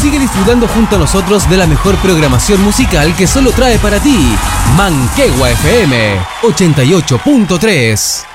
sigue disfrutando junto a nosotros de la mejor programación musical que solo trae para ti Manquehue FM 88.3.